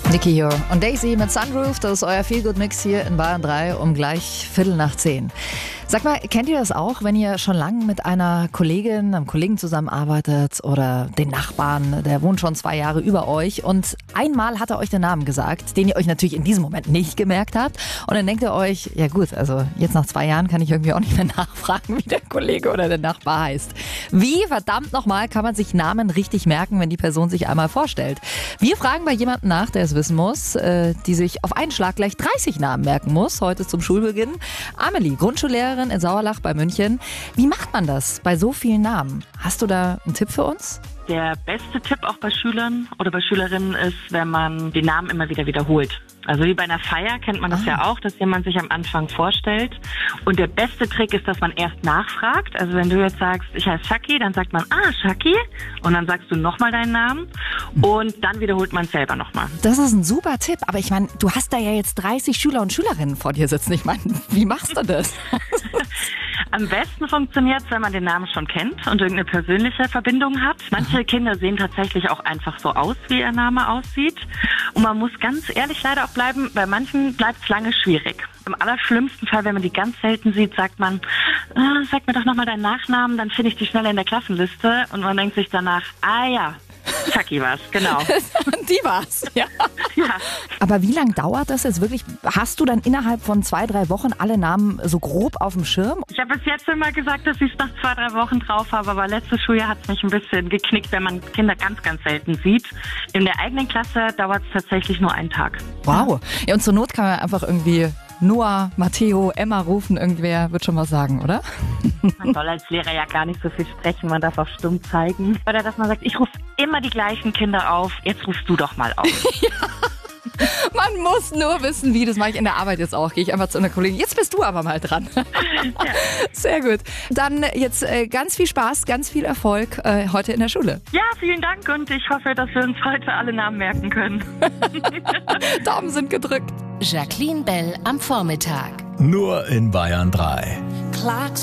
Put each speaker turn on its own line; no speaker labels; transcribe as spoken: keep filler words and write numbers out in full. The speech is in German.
Nicky hier und Daisy mit Sunroof, das ist euer Feelgood-Mix hier in Bayern drei um gleich Viertel nach zehn. Sag mal, kennt ihr das auch, wenn ihr schon lange mit einer Kollegin, einem Kollegen zusammenarbeitet oder den Nachbarn, der wohnt schon zwei Jahre über euch und einmal hat er euch den Namen gesagt, den ihr euch natürlich in diesem Moment nicht gemerkt habt und dann denkt ihr euch, ja gut, also jetzt nach zwei Jahren kann ich irgendwie auch nicht mehr nachfragen, wie der Kollege oder der Nachbar heißt. Wie verdammt nochmal kann man sich Namen richtig merken, wenn die Person sich einmal vorstellt? Wir fragen bei jemandem nach, der es wissen muss, äh, die sich auf einen Schlag gleich dreißig Namen merken muss, heute zum Schulbeginn. Amelie, Grundschullehrerin in Sauerlach bei München. Wie macht man das bei so vielen Namen? Hast du da einen Tipp für uns?
Der beste Tipp auch bei Schülern oder bei Schülerinnen ist, wenn man den Namen immer wieder wiederholt. Also wie bei einer Feier kennt man das ah. ja auch, dass jemand sich am Anfang vorstellt. Und der beste Trick ist, dass man erst nachfragt. Also wenn du jetzt sagst, ich heiße Shaki, dann sagt man, ah, Shaki. Und dann sagst du nochmal deinen Namen. Und dann wiederholt man es selber nochmal.
Das ist ein super Tipp. Aber ich meine, du hast da ja jetzt dreißig Schüler und Schülerinnen vor dir sitzen. Ich meine, wie machst du das?
Am besten funktioniert es, wenn man den Namen schon kennt und irgendeine persönliche Verbindung hat. Manche Kinder sehen tatsächlich auch einfach so aus, wie ihr Name aussieht. Und man muss ganz ehrlich leider auch bleiben, bei manchen bleibt es lange schwierig. Im allerschlimmsten Fall, wenn man die ganz selten sieht, sagt man, ah, sag mir doch nochmal deinen Nachnamen, dann finde ich dich schneller in der Klassenliste. Und man denkt sich danach, ah ja, Shaki war's, genau.
Die war's, ja.
ja.
Aber wie lange dauert das jetzt wirklich? Hast du dann innerhalb von zwei, drei Wochen alle Namen so grob auf dem Schirm?
Ich habe bis jetzt immer gesagt, dass ich es nach zwei, drei Wochen drauf habe, aber letztes Schuljahr hat es mich ein bisschen geknickt, wenn man Kinder ganz, ganz selten sieht. In der eigenen Klasse dauert es tatsächlich nur einen Tag.
Wow. Ja, und zur Not kann man einfach irgendwie Noah, Matteo, Emma rufen, irgendwer wird schon was sagen, oder?
Man soll als Lehrer ja gar nicht so viel sprechen, man darf auf stumm zeigen. Oder dass man sagt, ich rufe immer die gleichen Kinder auf, jetzt rufst du doch mal auf.
Ja. Man muss nur wissen, wie. Das mache ich in der Arbeit jetzt auch. Gehe ich einfach zu einer Kollegin. Jetzt bist du aber mal dran. Ja. Sehr gut. Dann jetzt äh, ganz viel Spaß, ganz viel Erfolg äh, heute in der Schule.
Ja, vielen Dank und ich hoffe, dass wir uns heute alle Namen merken können.
Daumen sind gedrückt.
Jacqueline Bell am Vormittag.
Nur in Bayern drei.
Clarks